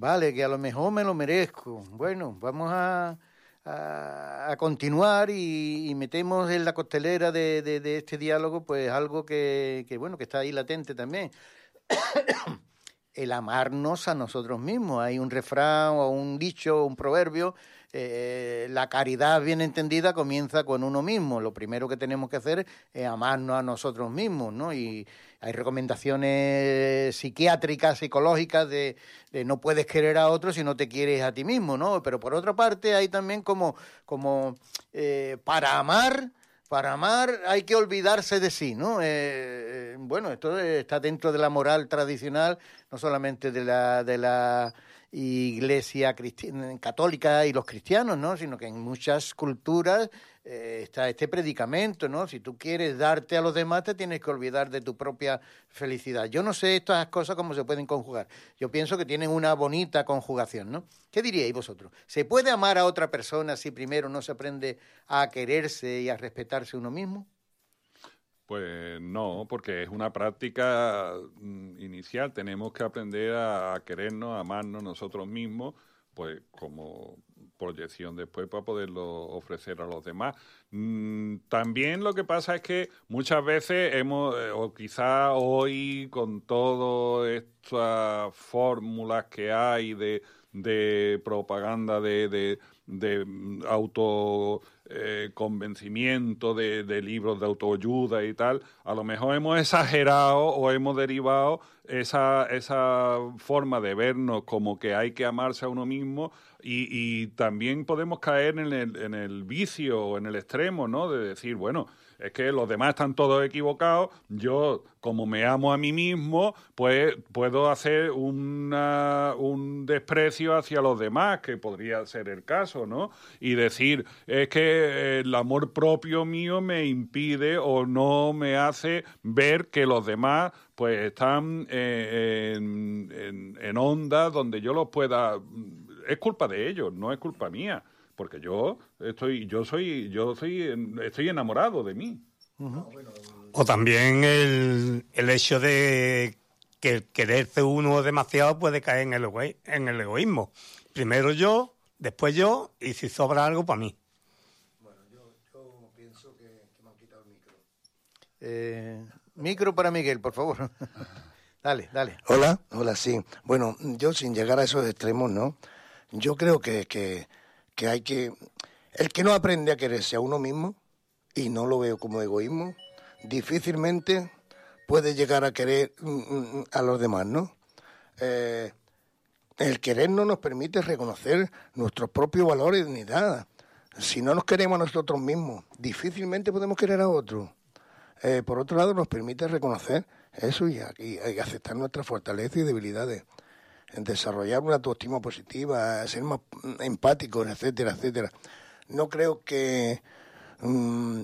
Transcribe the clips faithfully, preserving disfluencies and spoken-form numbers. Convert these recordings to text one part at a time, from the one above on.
vale, que a lo mejor me lo merezco. Bueno, vamos a, a, a continuar y, y metemos en la costelera de, de, de este diálogo pues algo que, que, bueno, que está ahí latente también. El amarnos a nosotros mismos. Hay un refrán o un dicho, un proverbio, eh, la caridad bien entendida comienza con uno mismo. Lo primero que tenemos que hacer es amarnos a nosotros mismos, ¿no? Y hay recomendaciones psiquiátricas, psicológicas de, de no puedes querer a otro si no te quieres a ti mismo, ¿no? Pero por otra parte hay también como, como eh, para amar... Para amar hay que olvidarse de sí, ¿no? Eh, eh, bueno, esto está dentro de la moral tradicional, no solamente de la de la Iglesia cristiana, católica y los cristianos, ¿no? Sino que en muchas culturas eh, está este predicamento, ¿no? Si tú quieres darte a los demás, te tienes que olvidar de tu propia felicidad. Yo no sé estas cosas cómo se pueden conjugar. Yo pienso que tienen una bonita conjugación, ¿no? ¿Qué diríais vosotros? ¿Se puede amar a otra persona si primero no se aprende a quererse y a respetarse uno mismo? Pues no, porque es una práctica mm, inicial. Tenemos que aprender a, a querernos, a amarnos nosotros mismos, pues como proyección después para poderlo ofrecer a los demás. Mm, también lo que pasa es que muchas veces hemos, eh, o quizá hoy con todas estas fórmulas que hay de, de propaganda, de, de, de auto... Eh, convencimiento de, de libros de autoayuda y tal, a lo mejor hemos exagerado o hemos derivado esa, esa forma de vernos como que hay que amarse a uno mismo y, y también podemos caer en el, en el vicio o en el extremo, ¿no? De decir, bueno, es que los demás están todos equivocados, yo como me amo a mí mismo, pues puedo hacer una, un desprecio hacia los demás, que podría ser el caso, ¿no? Y decir, es que el amor propio mío me impide o no me hace ver que los demás pues están eh, en, en, en ondas donde yo los pueda... Es culpa de ellos, no es culpa mía. Porque yo estoy, yo soy, yo soy, estoy enamorado de mí. Uh-huh. O también el, el hecho de que quererse uno demasiado puede caer en el, egoí- en el egoísmo. Primero yo, después yo, y si sobra algo, para mí. Bueno, yo, yo pienso que, que me han quitado el micro. Eh, micro para Miguel, por favor. Dale, dale. Hola, hola, sí. Bueno, yo sin llegar a esos extremos, ¿no? Yo creo que... que que hay que... El que no aprende a quererse a uno mismo, y no lo veo como egoísmo, difícilmente puede llegar a querer a los demás, ¿no? Eh, el querer no nos permite reconocer nuestros propios valores y dignidad. Si no nos queremos a nosotros mismos, difícilmente podemos querer a otros. Eh, por otro lado, nos permite reconocer eso y, y, y aceptar nuestras fortalezas y debilidades. En desarrollar una autoestima positiva, ser más empáticos, etcétera, etcétera. No creo que mmm,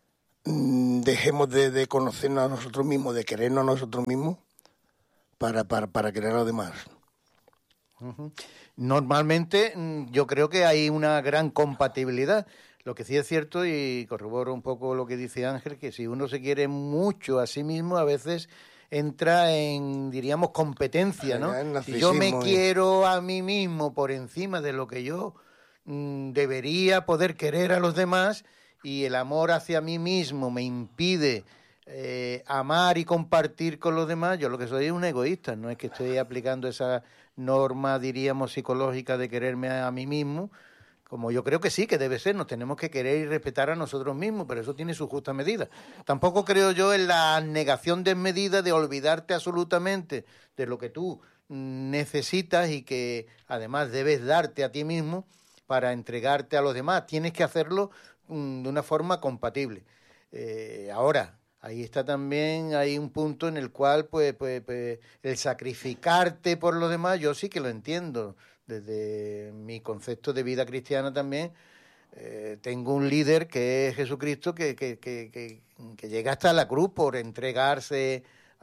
dejemos de, de conocernos a nosotros mismos, de querernos a nosotros mismos para, para, para querer a los demás. Uh-huh. Normalmente yo creo que hay una gran compatibilidad. Lo que sí es cierto, y corroboro un poco lo que dice Ángel, que si uno se quiere mucho a sí mismo, a veces... entra en, diríamos, competencia, ¿no? Si yo me quiero a mí mismo por encima de lo que yo mm, debería poder querer a los demás y el amor hacia mí mismo me impide eh, amar y compartir con los demás, yo lo que soy es un egoísta, no es que estoy aplicando esa norma, diríamos, psicológica de quererme a, a mí mismo, como yo creo que sí, que debe ser, nos tenemos que querer y respetar a nosotros mismos, pero eso tiene su justa medida. Tampoco creo yo en la negación desmedida de olvidarte absolutamente de lo que tú necesitas y que además debes darte a ti mismo para entregarte a los demás. Tienes que hacerlo um, de una forma compatible. Eh, ahora, ahí está también, hay un punto en el cual pues, pues, pues el sacrificarte por los demás, yo sí que lo entiendo. Desde mi concepto de vida cristiana también, eh, tengo un líder que es Jesucristo, que, que, que, que, que llega hasta la cruz por entregarse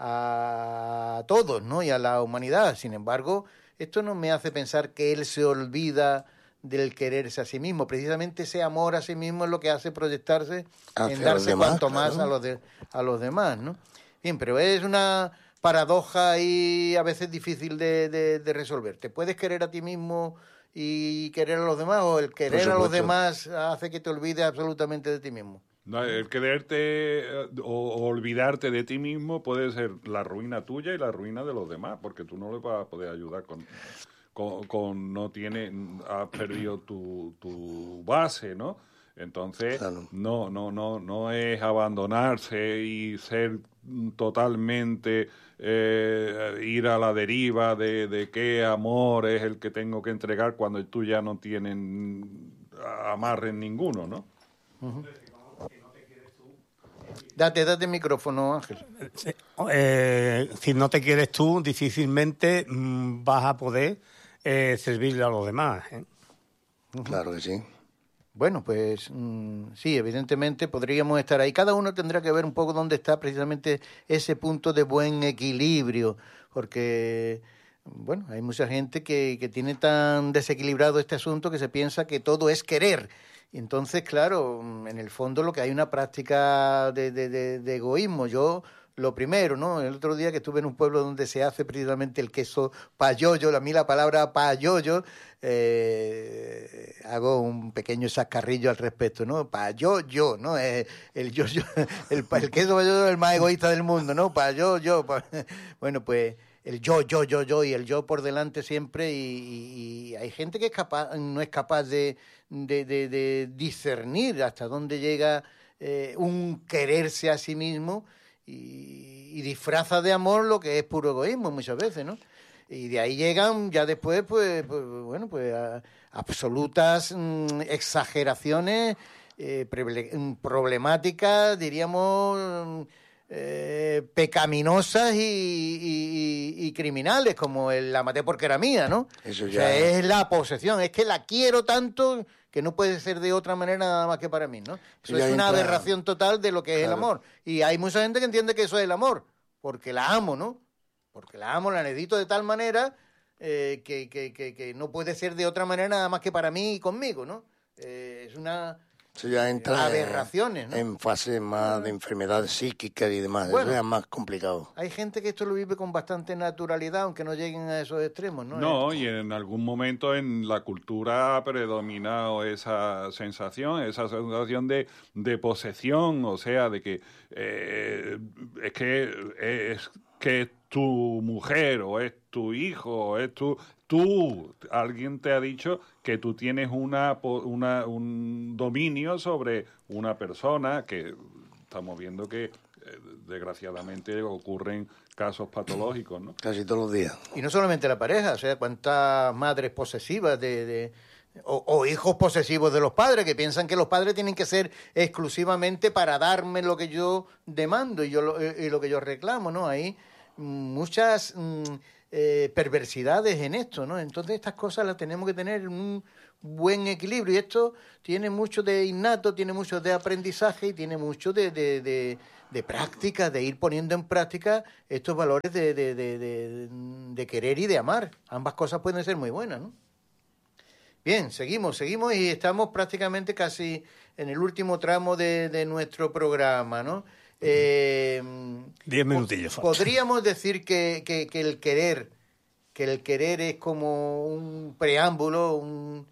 a todos, ¿no? Y a la humanidad. Sin embargo, esto no me hace pensar que Él se olvida del quererse a sí mismo. Precisamente ese amor a sí mismo es lo que hace proyectarse hacia en darse demás, cuanto más claro. a, los de, a los demás, ¿no? Bien, pero es una... paradoja y a veces difícil de, de, de resolver. ¿Te puedes querer a ti mismo y querer a los demás, o el querer a los demás hace que te olvides absolutamente de ti mismo? No, el quererte o, o olvidarte de ti mismo puede ser la ruina tuya y la ruina de los demás, porque tú no le vas a poder ayudar con, con, con no tiene, has perdido tu, tu base, ¿no? Entonces, claro. no, no, no, no es abandonarse y ser totalmente eh, ir a la deriva de, de qué amor es el que tengo que entregar cuando tú ya no tienes amarre ninguno, ¿no? Uh-huh. Date, date el micrófono, Ángel. Eh, si no te quieres tú, difícilmente mmm, vas a poder eh, servirle a los demás, ¿eh? Uh-huh. Claro que sí. Bueno, pues mmm, sí, evidentemente podríamos estar ahí. Cada uno tendrá que ver un poco dónde está precisamente ese punto de buen equilibrio, porque, bueno, hay mucha gente que, que tiene tan desequilibrado este asunto que se piensa que todo es querer. Y entonces, claro, en el fondo lo que hay una práctica de, de, de, de egoísmo. Yo, lo primero, ¿no? El otro día que estuve en un pueblo donde se hace precisamente el queso payoyo, a mí la palabra payoyo, eh, hago un pequeño chascarrillo al respecto, ¿no? Payoyo, ¿no? Eh, el yo, yo, el, el queso payoyo es el más egoísta del mundo, ¿no? Payoyo, pa... bueno, pues el yo, yo, yo, yo y el yo por delante siempre, y, y, y hay gente que es capaz, no es capaz de, de, de, de discernir hasta dónde llega eh, un quererse a sí mismo, y, y disfraza de amor lo que es puro egoísmo muchas veces, ¿no? Y de ahí llegan ya después, pues, pues bueno, pues a absolutas mmm, exageraciones eh, problemáticas, diríamos, eh, pecaminosas y, y, y criminales, como el la maté porque era mía, ¿no? Eso ya... O sea, es la posesión, es que la quiero tanto que no puede ser de otra manera nada más que para mí, ¿no? Eso es una entra... aberración total de lo que claro. es el amor. Y hay mucha gente que entiende que eso es el amor, porque la amo, ¿no? Porque la amo, la necesito de tal manera eh, que, que, que, que no puede ser de otra manera nada más que para mí y conmigo, ¿no? Eh, es una... Eso ya entra aberraciones, ¿no? En fases más de enfermedades psíquicas y demás. Bueno, eso es más complicado. Hay gente que esto lo vive con bastante naturalidad, aunque no lleguen a esos extremos, ¿no? No, y en algún momento en la cultura ha predominado esa sensación, esa sensación de, de posesión, o sea, de que eh, es que es que es tu mujer o es tu hijo o es tu... Tú, alguien te ha dicho que tú tienes una, una un dominio sobre una persona, que estamos viendo que eh, desgraciadamente ocurren casos patológicos, ¿no? Casi todos los días. Y no solamente la pareja, o sea, cuántas madres posesivas de... de o, o hijos posesivos de los padres, que piensan que los padres tienen que ser exclusivamente para darme lo que yo demando y, yo lo, y lo que yo reclamo, ¿no? Hay muchas... Mmm, Eh, perversidades en esto, ¿no? Entonces estas cosas las tenemos que tener un buen equilibrio, y esto tiene mucho de innato, tiene mucho de aprendizaje y tiene mucho de, de, de, de práctica, de ir poniendo en práctica estos valores de, de, de, de, de querer y de amar. Ambas cosas pueden ser muy buenas, ¿no? Bien, seguimos, seguimos y estamos prácticamente casi en el último tramo de, de nuestro programa, ¿no? Eh, Diez minutillos. Podríamos decir que, que, que el querer, que el querer es como un preámbulo, un,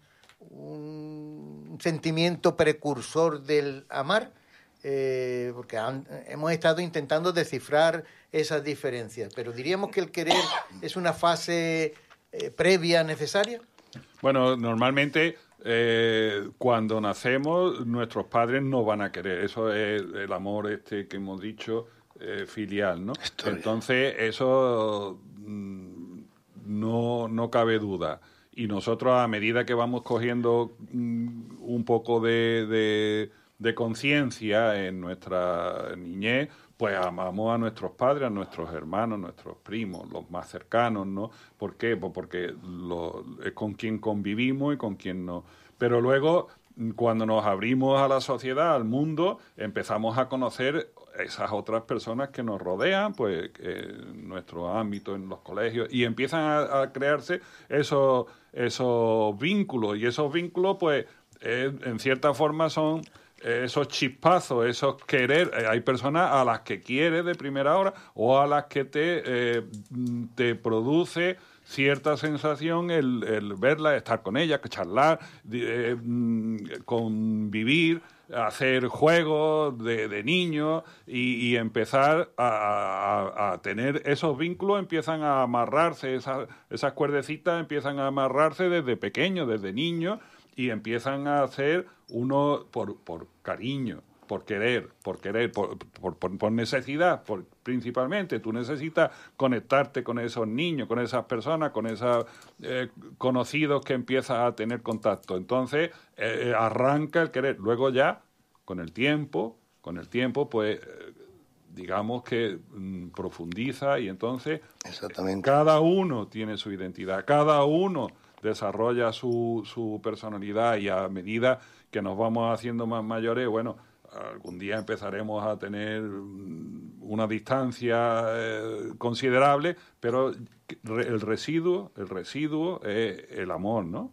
un sentimiento precursor del amar, eh, porque han, hemos estado intentando descifrar esas diferencias, pero diríamos que el querer es una fase eh, previa necesaria. Bueno, normalmente eh, cuando nacemos nuestros padres nos van a querer. Eso es el amor este que hemos dicho, eh, filial, ¿no? Historia. Entonces eso mm, no, no cabe duda. Y nosotros, a medida que vamos cogiendo mm, un poco de, de, de conciencia en nuestra niñez, pues amamos a nuestros padres, a nuestros hermanos, nuestros primos, los más cercanos, ¿no? ¿Por qué? Pues porque lo, es con quien convivimos y con quien no. Pero luego, cuando nos abrimos a la sociedad, al mundo, empezamos a conocer esas otras personas que nos rodean, pues en nuestro ámbito, en los colegios, y empiezan a, a crearse esos, esos vínculos. Y esos vínculos, pues, eh, en cierta forma son... esos chispazos, esos querer. Hay personas a las que quieres de primera hora o a las que te, eh, te produce cierta sensación el, el verla, estar con ella, charlar, eh, convivir, hacer juegos de, de niños y, y empezar a, a, a tener esos vínculos, empiezan a amarrarse, esas, esas cuerdecitas empiezan a amarrarse desde pequeños, desde niños, y empiezan a hacer uno por, por cariño, por querer, por querer, por, por, por, por necesidad, por, principalmente. Tú necesitas conectarte con esos niños, con esas personas, con esos eh, conocidos que empiezas a tener contacto. Entonces, eh, arranca el querer. Luego ya, con el tiempo, con el tiempo, pues, eh, digamos que mm, profundiza y entonces Exactamente. Cada uno tiene su identidad, cada uno desarrolla su, su personalidad y a medida que nos vamos haciendo más mayores, bueno, algún día empezaremos a tener una distancia eh, considerable, pero el residuo, el residuo es el amor, ¿no?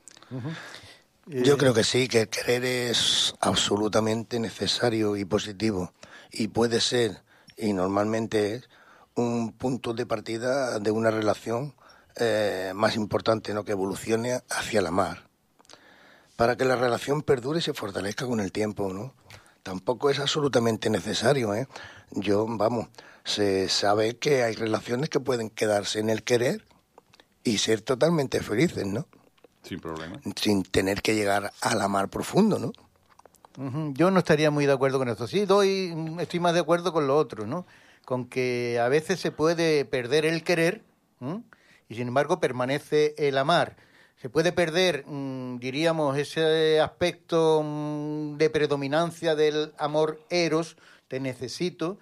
Uh-huh. Yo creo que sí, que el querer es absolutamente necesario y positivo, y puede ser, y normalmente es, un punto de partida de una relación eh, más importante, ¿no?, que evolucione hacia el amar, para que la relación perdure y se fortalezca con el tiempo, ¿no? Tampoco es absolutamente necesario, ¿eh? Yo, vamos, se sabe que hay relaciones que pueden quedarse en el querer y ser totalmente felices, ¿no? Sin problema. Sin tener que llegar al amar profundo, ¿no? Uh-huh. Yo no estaría muy de acuerdo con esto. Sí, doy, estoy más de acuerdo con lo otro, ¿no? Con que a veces se puede perder el querer, ¿eh? Y sin embargo permanece el amar. Se puede perder, mmm, diríamos, ese aspecto mmm, de predominancia del amor eros, te necesito,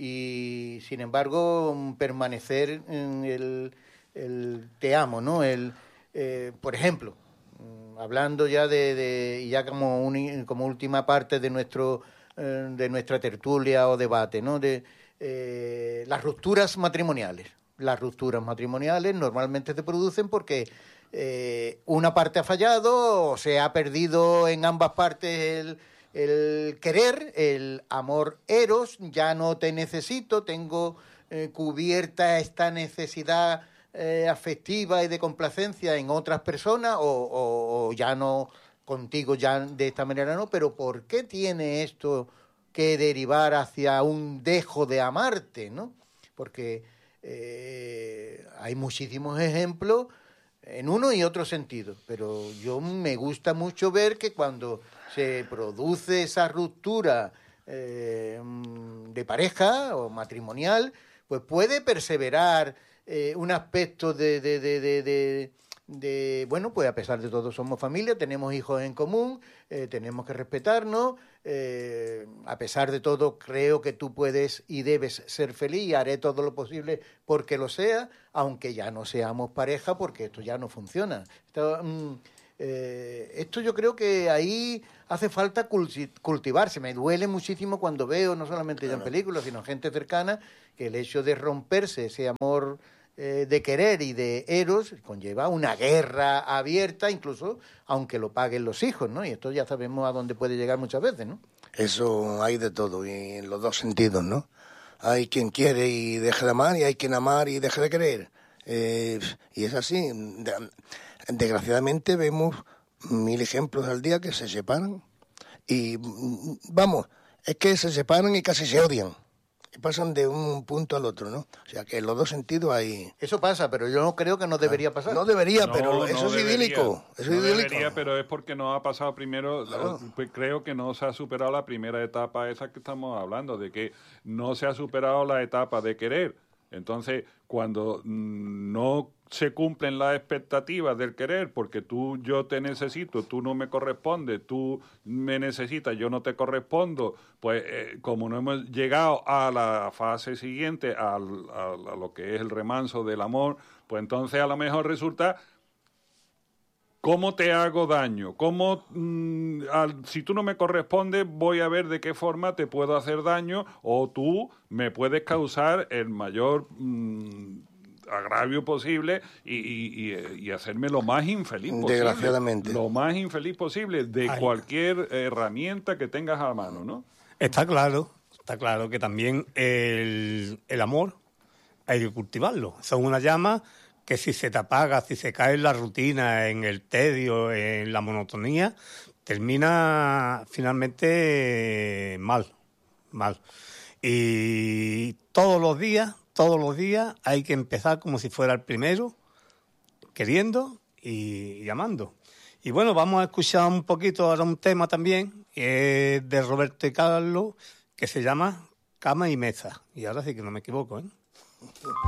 y sin embargo mmm, permanecer en el, el te amo, ¿no? El, eh, por ejemplo, mmm, hablando ya de, de y ya como, un, como última parte de nuestro eh, de nuestra tertulia o debate, ¿no? De eh, las rupturas matrimoniales. Las rupturas matrimoniales normalmente se producen porque Eh, una parte ha fallado o se ha perdido en ambas partes el, el querer, el amor eros, ya no te necesito, tengo eh, cubierta esta necesidad eh, afectiva y de complacencia en otras personas o, o, o ya no, contigo ya de esta manera no, pero ¿por qué tiene esto que derivar hacia un dejo de amarte, ¿no? Porque eh, hay muchísimos ejemplos en uno y otro sentido, pero yo me gusta mucho ver que cuando se produce esa ruptura eh, de pareja o matrimonial, pues puede perseverar eh, un aspecto de, de, de, de, de, de, bueno, pues a pesar de todo somos familia, tenemos hijos en común, eh, tenemos que respetarnos, eh, a pesar de todo creo que tú puedes y debes ser feliz y haré todo lo posible porque lo sea, aunque ya no seamos pareja, porque esto ya no funciona. Esto, mm, eh, esto yo creo que ahí hace falta culti- cultivarse. Me duele muchísimo cuando veo, no solamente ya en películas, sino gente cercana, que el hecho de romperse ese amor eh, de querer y de eros conlleva una guerra abierta, incluso aunque lo paguen los hijos, ¿no? Y esto ya sabemos a dónde puede llegar muchas veces, ¿no? Eso hay de todo, y en los dos sentidos, ¿no? Hay quien quiere y deja de amar, y hay quien amar y deja de querer. Eh, y es así. Desgraciadamente vemos mil ejemplos al día que se separan. Y, vamos, es que se separan y casi se odian. Y pasan de un punto al otro, ¿no? O sea, que en los dos sentidos hay... Eso pasa, pero yo no creo que no debería pasar. No debería, No, pero no eso es debería. idílico. Eso no es idílico. debería, pero es porque no ha pasado primero, Claro. pues creo que no se ha superado la primera etapa esa que estamos hablando, de que no se ha superado la etapa de querer. Entonces, cuando mm, no se cumplen las expectativas del querer, porque tú, yo te necesito, tú no me correspondes, tú me necesitas, yo no te correspondo, pues eh, como no hemos llegado a la fase siguiente, al, a, a lo que es el remanso del amor, pues entonces a lo mejor resulta... ¿Cómo te hago daño? ¿Cómo, mmm, al, si tú no me correspondes, voy a ver de qué forma te puedo hacer daño o tú me puedes causar el mayor mmm, agravio posible y, y, y, y hacerme lo más infeliz posible. Desgraciadamente. Lo más infeliz posible de Ay. cualquier herramienta que tengas a la mano, ¿no? Está claro, está claro que también el, el amor hay que cultivarlo. Son una llama que si se te apaga, si se cae en la rutina, en el tedio, en la monotonía, termina finalmente mal, mal. Y todos los días, todos los días hay que empezar como si fuera el primero, queriendo y, y amando. Y bueno, vamos a escuchar un poquito ahora un tema también eh, de Roberto y Carlos que se llama Cama y Mesa. Y ahora sí que no me equivoco, ¿eh?